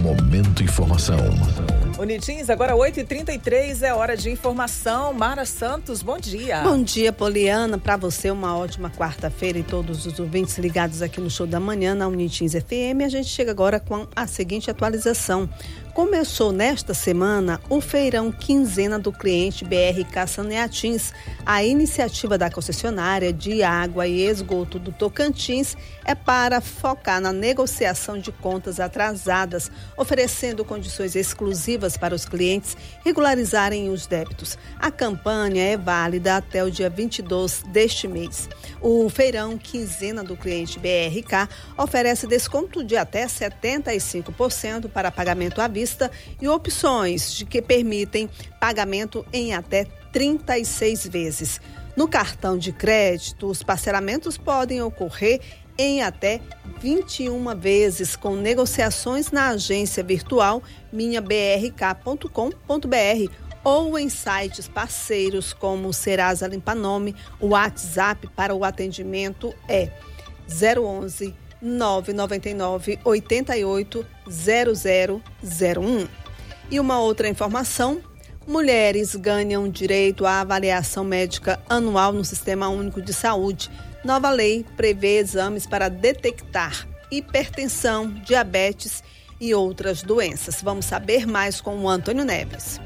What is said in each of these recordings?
Momento Informação. Unitins, agora 8h33, é hora de informação. Mara Santos, bom dia. Bom dia, Poliana. Para você, uma ótima quarta-feira e todos os ouvintes ligados aqui no Show da Manhã, na Unitins FM. A gente chega agora com a seguinte atualização. Começou nesta semana o feirão quinzena do cliente BRK Saneatins. A iniciativa da concessionária de água e esgoto do Tocantins é para focar na negociação de contas atrasadas, oferecendo condições exclusivas para os clientes regularizarem os débitos. A campanha é válida até o dia 22 deste mês. O feirão quinzena do cliente BRK oferece desconto de até 75% para pagamento à vista e opções de que permitem pagamento em até 36 vezes. No cartão de crédito, os parcelamentos podem ocorrer em até 21 vezes, com negociações na agência virtual minhabrk.com.br ou em sites parceiros como Serasa Limpanome. O WhatsApp para o atendimento é 011 999 88 0001. E uma outra informação: mulheres ganham direito à avaliação médica anual no Sistema Único de Saúde. Nova lei prevê exames para detectar hipertensão, diabetes e outras doenças. Vamos saber mais com o Antônio Neves.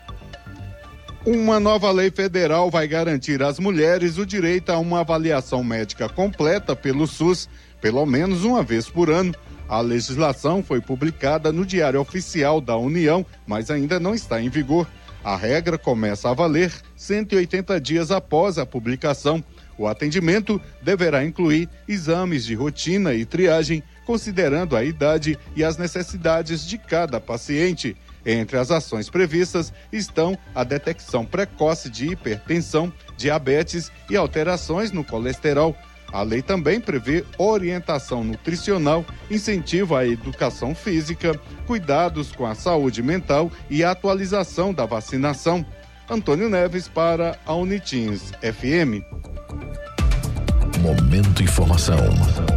Uma nova lei federal vai garantir às mulheres o direito a uma avaliação médica completa pelo SUS, pelo menos uma vez por ano. A legislação foi publicada no Diário Oficial da União, mas ainda não está em vigor. A regra começa a valer 180 dias após a publicação. O atendimento deverá incluir exames de rotina e triagem, considerando a idade e as necessidades de cada paciente. Entre as ações previstas estão a detecção precoce de hipertensão, diabetes e alterações no colesterol. A lei também prevê orientação nutricional, incentivo à educação física, cuidados com a saúde mental e atualização da vacinação. Antônio Neves para a Unitins FM. Momento Informação.